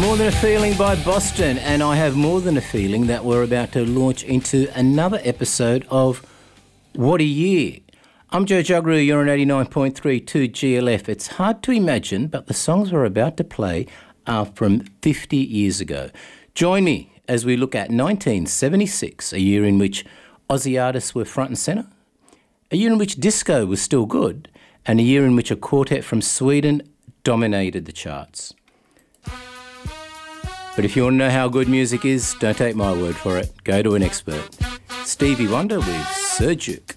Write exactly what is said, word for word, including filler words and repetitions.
More Than a Feeling by Boston, and I have more than a feeling that we're about to launch into another episode of What a Year. I'm Joe Juggeroo, you're on eighty-nine point three two G L F. It's hard to imagine, but the songs we're about to play are from fifty years ago. Join me as we look at nineteen seventy-six, a year in which Aussie artists were front and centre, a year in which disco was still good, and a year in which a quartet from Sweden dominated the charts. But if you want to know how good music is, don't take my word for it. Go to an expert. Stevie Wonder with Sir Duke.